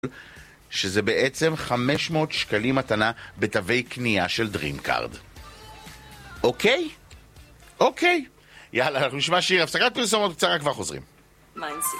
שזה בעצם 500 שקלים מתנה בתווי קנייה של דרימקארד. אוקיי? אוקיי. יאללה, אנחנו נשמע שיר. הפסקת פרסומות קצרה, כבר חוזרים. Mindset.